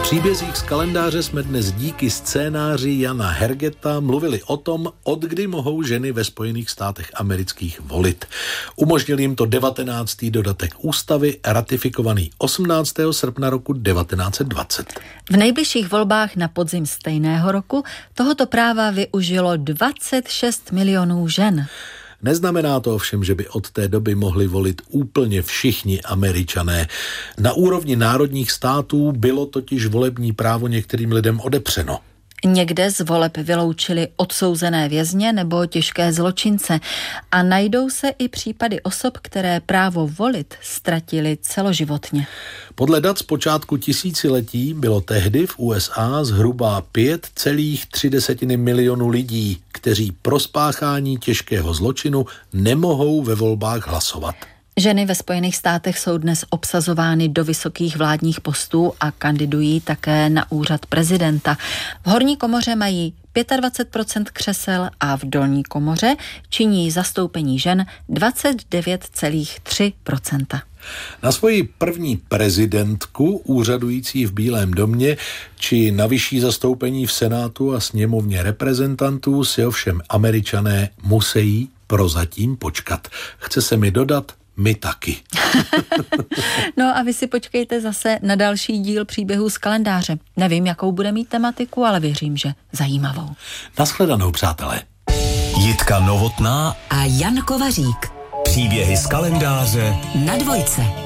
příbězích z kalendáře jsme dnes díky scénáři Jana Hergeta mluvili o tom, od kdy mohou ženy ve Spojených státech amerických volit. Umožnil jim to 19. dodatek ústavy, ratifikovaný 18. srpna roku 1920. V nejbližších volbách na podzim stejného roku tohoto práva využilo 26 milionů žen. Neznamená to ovšem, že by od té doby mohli volit úplně všichni Američané. Na úrovni národních států bylo totiž volební právo některým lidem odepřeno. Někde z voleb vyloučili odsouzené vězně nebo těžké zločince a najdou se i případy osob, které právo volit ztratili celoživotně. Podle dat z počátku tisíciletí bylo tehdy v USA zhruba 5,3 milionu lidí, kteří pro spáchání těžkého zločinu nemohou ve volbách hlasovat. Ženy ve Spojených státech jsou dnes obsazovány do vysokých vládních postů a kandidují také na úřad prezidenta. V horní komoře mají 25% křesel a v dolní komoře činí zastoupení žen 29,3%. Na svoji první prezidentku, úřadující v Bílém domě, či na vyšší zastoupení v Senátu a sněmovně reprezentantů si ovšem Američané musí prozatím počkat. Chce se mi dodat, my taky. No a vy si počkejte zase na další díl příběhů z kalendáře. Nevím, jakou bude mít tematiku, ale věřím, že zajímavou. Nashledanou, přátelé. Jitka Novotná a Jan Kovařík. Příběhy z kalendáře na Dvojce.